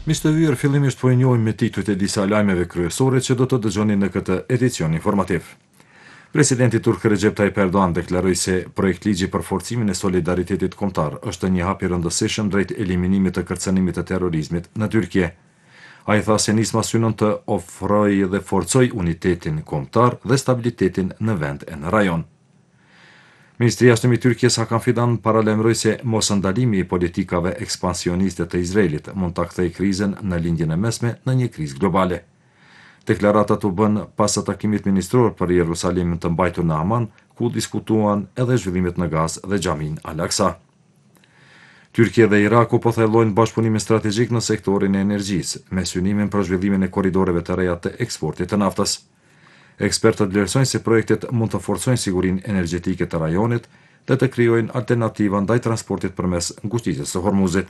Miq të hyrë, fillimisht po i njohim me titujt e disa lajmeve kryesore që do të dëgjoni në këtë edicion informativ. Presidenti turk Recep Tayyip Erdogan deklaroi se projekt ligji për forcimin e solidaritetit kombëtar është një hap i rëndësishëm drejt eliminimit të kërcënimit të terrorizmit në Tyrki. Ai tha se nisma synon të ofrojë dhe forcoj unitetin kombëtar dhe stabilitetin në vend e në rajon. Ministri i Jashtëm i Tyrkisë Hakan Fidan paralajmëroi se mosndalimi i politikave ekspansioniste të Izraelit mund ta kthejë krizën në lindjen e mesme në një krizë globale. Deklarata u bën pas takimit ministror për Jerusalemin të mbajtur në Aman, ku diskutuan edhe zhvillimet në Gazë dhe Xhamin Al-Aqsa. Tyrkia dhe Iraku po thellojnë bashkëpunimin strategjik në sektorin e energjisë, me synimin për zhvillimin e korridoreve të reja të eksportit të naftës. Ekspertët vlerësojnë se projektet mund të forcojnë sigurinë energjetike të rajonit dhe të krijojnë alternativa ndaj transportit përmes ngushticës së Hormuzit.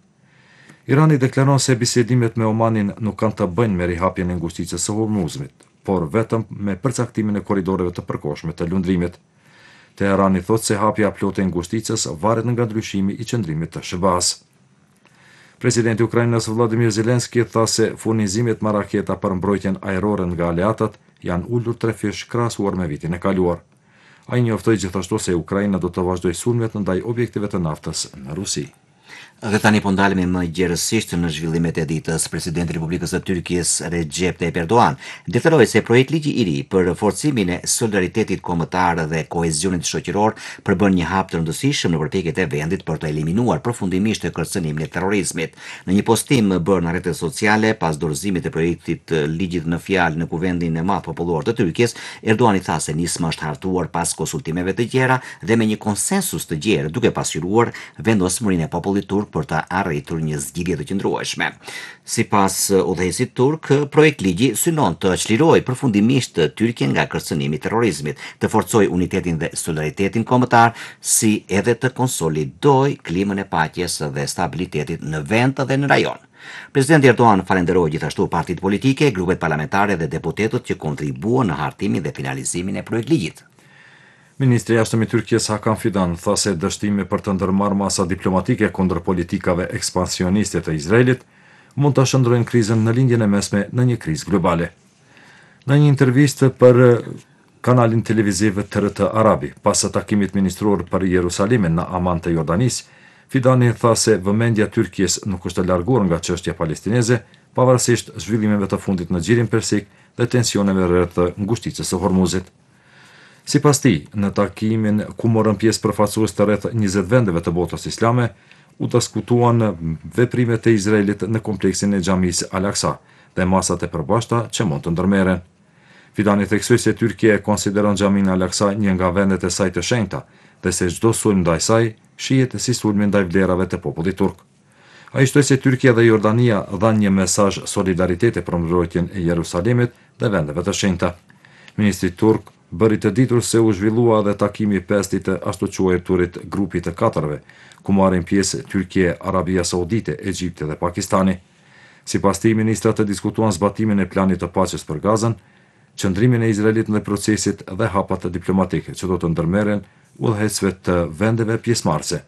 Irani deklaron se bisedimet me Omanin nuk kanë të bëjnë me rihapjen e ngushticës së Hormuzit, por vetëm me përcaktimin e korridoreve të përkohshme të lundrimit. Teherani thotë se hapja plotë e ngushticës varet nga ndryshimi i qëndrimit të SHBA-s. Presidenti i Ukrainës Vladimir Zelenski tha se furnizimet me raketa për mbrojtjen ajrore nga aleatët janë ulur 3 fish krahasuar me vitin e kaluar. Ai njoftoi gjithashtu se Ukraina do të vazhdojë sulmet ndaj objektive të naftës në Rusi. Dhe tani po ndalemi më gjerësisht në zhvillimet e ditës. Presidenti i Republikës së Tyrkisë Recep Tayyip Erdogan deklaroi se projekt ligji i ri për forcimin e solidaritetit kombëtar dhe kohezionit shoqëror përbën një hap të rëndësishëm në përpjekjet e vendit për të eliminuar përfundimisht terrorizimin e terrorizmit. Në një postim bërë në rrjetet sociale pas dorëzimit të projektit ligjit në fjalë në Kuvendin e Madh Popullor të Tyrkisë, Erdogan i tha se nisma është hartuar pas konsultimeve të gjera dhe me një konsensus të gjerë, duke pasqyruar vendosmërinë e popullit turk për të arritur një zgjidhje të qëndrueshme. Sipas udhëheqësit turk, projekt ligji synon të çlirojë përfundimisht Tyrkien nga kërcënimi i terrorizmit, të forcojë unitetin dhe solidaritetin kombëtar, si edhe të konsolidojë klimën e paqes dhe stabilitetit në vend dhe në rajon. Presidenti Erdogan falenderoi gjithashtu partitë politike, grupet parlamentare dhe deputetët që kontribuan në hartimin dhe finalizimin e projekt ligjit. Ministri i Jashtëm i Tyrkisë Hakan Fidan tha se dështimi për të ndërmarrë masa diplomatike kundër politikave ekspansioniste të Izraelit mund të shndrojnë krizën në lindjen e mesme në një krizë globale. Në një intervistë për kanalin televiziv TRT Arabi, pas takimit ministror për Jerusalemin në Aman të Jordanisë, Fidani tha se vëmendja Tyrkisë nuk është e larguar nga çështja palestineze, pavarësisht zhvillimeve të fundit në xhirin persik dhe tensioneve rreth ngushticës së Hormuzit. Sipas tij, në takimin ku morën pjesë përfaqësues të rreth 20 vendeve të botës islame, u diskutuan veprimet e Izraelit në kompleksin e Xhamis Al-Aqsa dhe masat e përbashkëta që mund të ndërmerren. Fidani theksoi se Tyrkia e konsideron Xhamin Al-Aqsa një nga vendet e saj të shenjta dhe se çdo sulm ndaj saj shihet si sulmi ndaj vlerave të popullit turk. Ai shtoi se Tyrkia dhe Jordania dhanë një mesazh solidariteti për mbrojtjen e Jerusalemit dhe vendeve të shenjta. Ministri turk bëri të ditur se u zhvillua edhe takimi i pestit të ashtu quajturit grupit të katërve, ku marrin pjesë Tyrkia, Arabia Saudite, Egjipti dhe Pakistani. Sipas tij, ministrat të diskutuan zbatimin e planit të paqes për Gazën, qëndrimin e Izraelit në procesit dhe hapat diplomatike që do të ndërmerren udhëheqësve të vendeve pjesëmarrëse.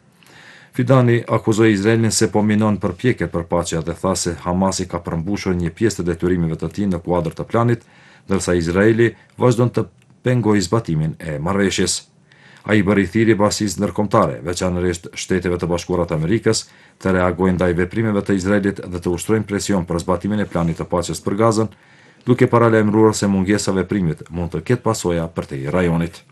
Fidani akuzoi Izraelin se po minon përpjekjet për paqe dhe tha se Hamasi ka përmbushur një pjesë të detyrimeve të tij në kuadër të planit, ndërsa Izraeli vazhdon të pengoj zbatimin e marrëveshjes. Ai bëri thirrje bazisë ndërkombëtare, veçanërisht Shteteve të Bashkuara të Amerikës, të reagojnë ndaj veprimeve të Izraelit dhe të ushtrojnë presion për zbatimin e planit të paqes për Gazën, duke paralajmëruar se mungesa e veprimit mund të ketë pasoja përtej rajonit.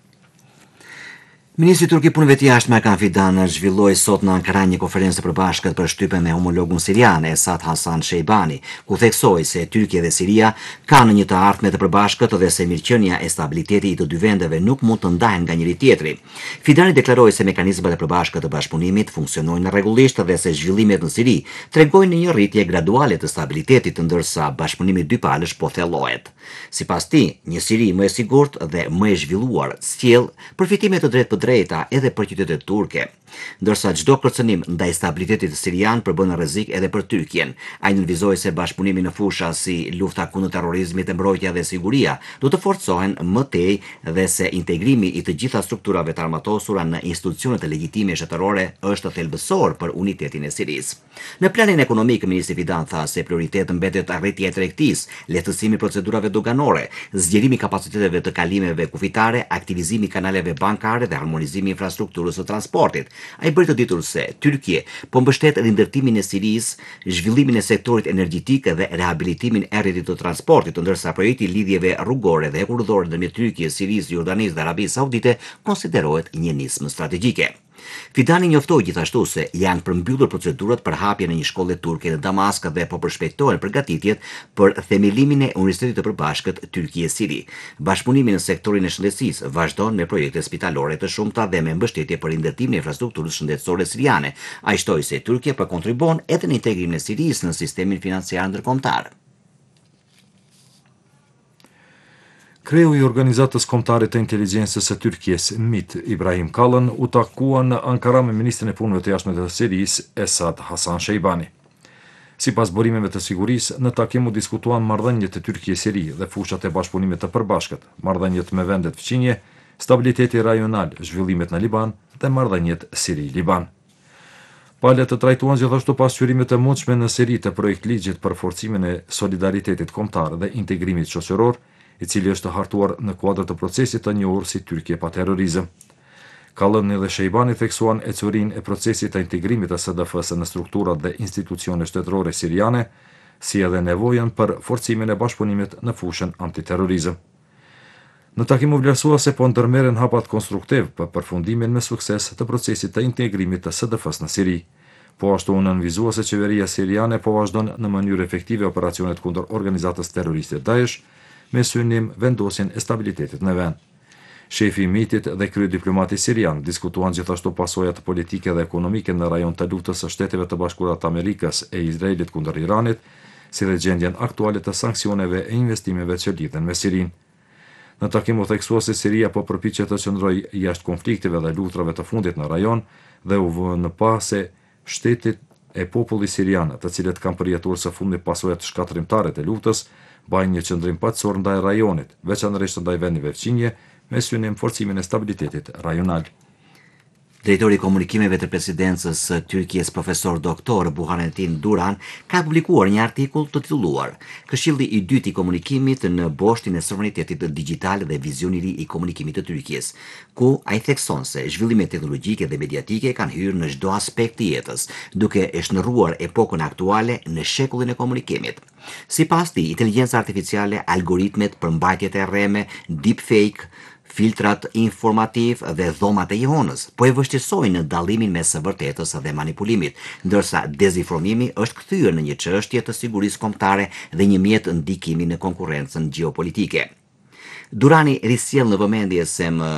Ministri i Turqi punëve të jashtme Hakan Fidan zhvilloi sot në Ankara një konferencë të përbashkët për shtypjen me homologun sirian Esad Hasan Sheibani, ku theksoi se Tyrkia dhe Siria kanë një të ardhme të përbashkët dhe se mirëqenia e stabilitetit i të dy vendeve nuk mund të ndahen nga njëri tjetri. Fidani deklaroi se mekanizmat e përbashkët të bashkëpunimit funksionojnë rregullisht dhe se zhvillimet në Siri tregojnë një rritje graduale të stabilitetit, ndërsa bashkëpunimi dypalësh po thellohet. Sipas tij, një Siri më e sigurt dhe më e zhvilluar sjell përfitime të drejtë për drejta edhe për qytetet turke. Ndërsa çdo kërcënim ndaj stabilitetit sirian përbën rrezik edhe për Tyrkien. Ai nënvizoi se bashkëpunimi në fusha si lufta kundër terrorizmit, mbrojtja dhe siguria do të forcohen më tej dhe se integrimi i të gjitha strukturave të armatosura në institucionet e legjitime shtetërore është thelbësor për unitetin e Sirisë. Në planin ekonomik, ministri Fidan tha se prioritet mbetet arritja e tregtisë, lehtësimi i procedurave doganore, zgjerimi i kapaciteteve të kalimeve kufitare, aktivizimi i kanaleve bankare dhe harmonizimi i infrastrukturës së transportit. Ai bëri të ditur se Tyrkia po mbështet rindërtimin e Sirisë, zhvillimin e sektorit energjetik dhe rehabilitimin e rrjetit të transportit, ndërsa projekti i lidhjeve rrugore dhe hekurudhore ndërmjet Tyrkisë, Sirisë, Jordanisë dhe Arabisë Saudite konsiderohet një nismë strategjike. Fidani njoftoi gjithashtu se janë përmbyllur procedurat për hapjen e një shkolle turke në Damask dhe po përshpejtohen përgatitjet për themelimin e Universitetit të Përbashkët Tyrkie-Siri. Bashkëpunimi në sektorin e shëndetësisë vazhdon me projekte spitalore të shumta dhe me mbështetje për rindërtimin e infrastrukturës shëndetësore siriane. Ai shtoi se Turqia po kontribuon edhe në integrimin e Sirisë në sistemin financiar ndërkombëtar. Kreu i Organizatës Kombëtare të Inteligjencës së Tyrkisë, MIT, Ibrahim Kalën, u takua në Ankara me ministrin e punëve të jashtme të Sirisë, Esad Hasan Sheibani. Sipas burimeve të sigurisë, në takim u diskutuan marrëdhëniet e Tyrkie-Siri dhe fushat e bashkëpunimit të përbashkët, marrëdhëniet me vendet fqinje, stabiliteti rajonal, zhvillimet në Liban dhe marrëdhëniet Siri-Liban. Palët të trajtuan gjithashtu pasqyrimet e mundshme në Siri të projekt ligjit për forcimin e solidaritetit kombëtar dhe integrimit shoqëror, i cili është hartuar në kuadër të procesit të njohur si Tyrkie pa terrorizëm. Kalën dhe Sheibani theksuan ecurinë e procesit të integrimit të SDF-së në strukturat dhe institucione shtetërore siriane, si edhe nevojën për forcimin e bashkëpunimit në fushën antiterrorizëm. Në takim u vlerësua se po ndërmerren hapat konstruktiv për përfundimin me sukses të procesit të integrimit të SDF-së në Siri. Po ashtu u nënvizua se qeveria siriane po vazhdon në mënyrë efektive operacionet kundër organizatës terroriste Daesh, me synim vendosjen e stabilitetit në vend. Shefi i MIT-it dhe kryediplomati sirian diskutuan gjithashtu pasojat politike dhe ekonomike në rajon të luftës së Shteteve të Bashkuara të Amerikës e Izraelit kundër Iranit, si dhe gjendjen aktuale të sanksioneve e investimeve që lidhen me Sirinë. Në takim u theksua se Siria po përpiqet të qëndrojë jashtë konflikteve dhe luftrave të fundit në rajon dhe u vënë në pa se shtetit e popullit sirian, të cilët kanë përjetuar së fundi pasojat shkatërrimtare të luftës, bajnë një qëndrim paqësor ndaj rajonit, veçanërisht ndaj vendeve fqinje, me synim forcimin e stabilitetit rajonal. Drejtori i komunikimeve të presidencës së Tyrkisë, profesor doktor Burhanettin Duran, ka publikuar një artikull të titulluar Këshilli i dytë i komunikimit në boshtin e sovranitetit digital dhe vizioni i ri i komunikimit të Tyrkisë, ku ai thekson se zhvillimet teknologjike dhe mediatike kanë hyrë në çdo aspekt të jetës, duke e shndërruar epokën aktuale në shekullin e komunikimit. Sipas tij, inteligjenca artificiale, algoritmet, përmbajtjet e rreme, deepfake, filtrat informativ dhe dhomat e jehonës po e vështirësojnë dallimin mes së vërtetës dhe manipulimit, ndërsa dezinformimi është kthyer në një çështje të sigurisë kombëtare dhe një mjet ndikimi në konkurrencën gjeopolitike. Durani risjell në vëmendje se më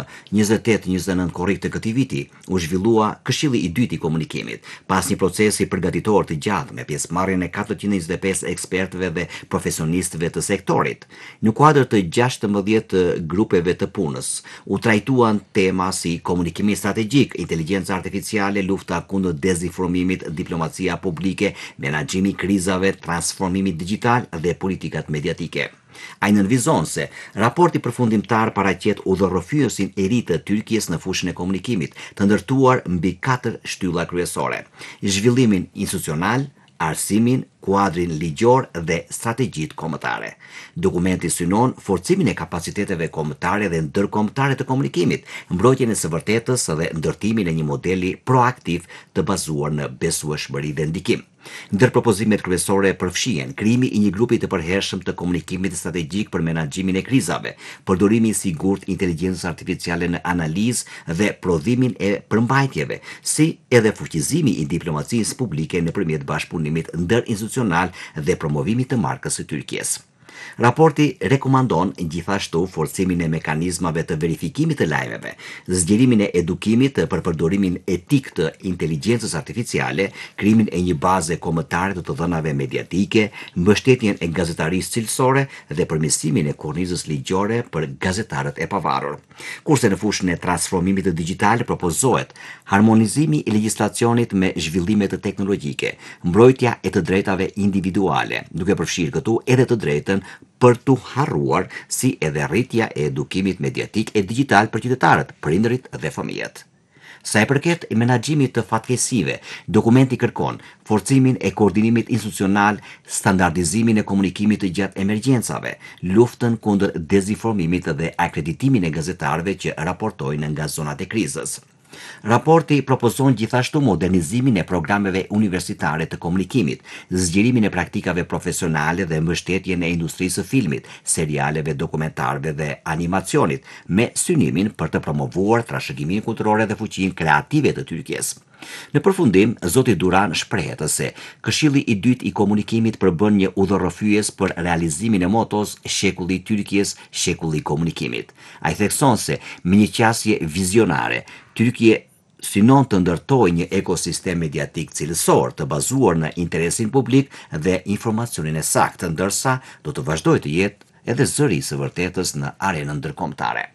28-29 korrik të këtij viti u zhvillua Këshilli i dytë i komunikimit, pas një procesi përgatitor të gjatë me pjesëmarrjen e 425 ekspertëve dhe profesionistëve të sektorit. Në kuadër të 16 grupeve të punës, u trajtuan tema si komunikimi strategjik, inteligjenca artificiale, lufta kundër dezinformimit, diplomacia publike, menaxhimi i krizave, transformimi digital dhe politikat mediatike. Ai nënvizon se raporti përfundimtar paraqet udhërrofyesin e ri të Tyrkisë në fushën e komunikimit, të ndërtuar mbi 4 shtylla kryesore: zhvillimin institucional, arsimin, kuadrin ligjor dhe strategjitë kombëtare. Dokumenti synon forcimin e kapaciteteve kombëtare dhe ndërkombëtare të komunikimit, mbrojtjen e së vërtetës dhe ndërtimin e një modeli proaktiv të bazuar në besueshmëri dhe ndikim. Ndër propozimet kryesore përfshihen krijimi i një grupi të përhershëm të komunikimit strategjik për menaxhimin e krizave, përdorimi i sigurt i inteligjencës artificiale në analizë dhe prodhimin e përmbajtjeve, si edhe fuqizimi i diplomacisë publike nëpërmjet bashkëpunimit ndërinstitucional dhe promovimit të markës së Tyrkisë. Raporti rekomandon gjithashtu forcimin e mekanizmave të verifikimit të lajmeve, zgjerimin e edukimit për përdorimin etik të inteligjencës artificiale, krijimin e një baze kombëtare të dhënave mediatike, mbështetjen e gazetarisë cilësore dhe përmirësimin e kornizës ligjore për gazetarët e pavarur. Kurse në fushën e transformimit të digital propozohet harmonizimi i legjislacionit me zhvillimet teknologjike, mbrojtja e të drejtave individuale, duke përfshirë këtu edhe të drejtën për të harruar, si edhe rritja e edukimit mediatik e digital për qytetarët, prindërit dhe fëmijët. Sa e përket menaxhimit të fatkesive, dokumenti kërkon forcimin e koordinimit institucional, standardizimin e komunikimit të gjatë emergjencave, luftën kundër dezinformimit dhe akreditimin e gazetarëve që raportojnë nga zonat e krizës. Raporti propozon gjithashtu modernizimin e programeve universitare të komunikimit, zgjerimin e praktikave profesionale dhe mbështetjen e industrisë së filmit, serialeve, dokumentarëve dhe animacionit, me synimin për të promovuar trashëgiminë kulturore dhe fuqinë kreative të Tyrkisë. Në përfundim, zoti Duran shprehet se Këshilli i dytë i komunikimit përbën një udhërrëfyes për realizimin e motos Shekulli i Tyrkisë, shekulli i komunikimit. Ai thekson se me një qasje vizionare, Tyrkia synon të ndërtojë një ekosistem mediatik cilësor të bazuar në interesin publik dhe informacionin e saktë, ndërsa do të vazhdojë të jetë edhe zëri i së vërtetës në arenën ndërkombëtare.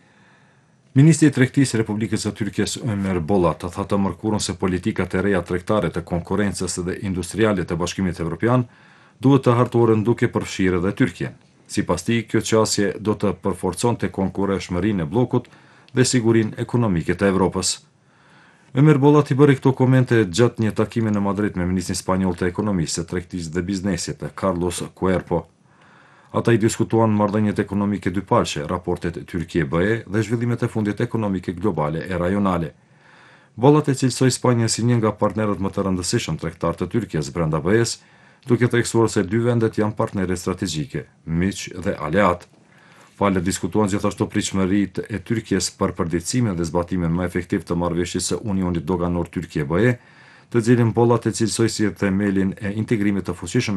Ministri i Tregtisë i Republikës së Tyrkisë Ömer Bolat tha të mërkurën se politikat e reja tregtare të konkurrencës dhe industriale të Bashkimit Evropian duhet të hartohen duke përfshirë edhe Tyrkien. Sipas tij, kjo qasje do të përforconte konkurreshmërinë e bllokut dhe sigurinë ekonomike të Evropës. Ömer Bolat i bëri këto komente gjatë një takimi në Madrid me ministrin spanjoll të ekonomisë, tregtisë dhe biznesit, Carlos Cuerpo. Ata i diskutuan marrëdhëniet ekonomike dypalqe, raportet Tyrkie-BE dhe zhvillimet e fundit ekonomike globale e rajonale. Bolat e cilësoi Spanjën si një nga partnerët më të rëndësishëm tregtar të Tyrkisë brenda BE-s, duke theksuar se dy vendet janë partnerë strategjike, miq dhe aleat. Palët diskutuan gjithashtu pritshmëritë e Tyrkisë për përditësimin dhe zbatimin më efektiv të marrëveshjes së Unionit Doganor Tyrkie-BE, të cilin Bolat e cilësoi si themelin e integrimit të fuqishëm